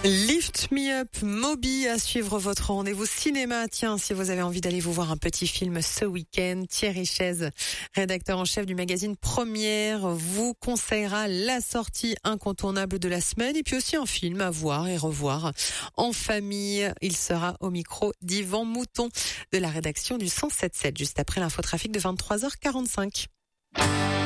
Lift Me Up, Moby à suivre votre rendez-vous cinéma. Tiens, si vous avez envie d'aller vous voir un petit film ce week-end, Thierry Chaise, rédacteur en chef du magazine Première, vous conseillera la sortie incontournable de la semaine et puis aussi un film à voir et revoir en famille. Il sera au micro d'Yvan Mouton de la rédaction du 107.7 juste après l'infotrafic de 23h45.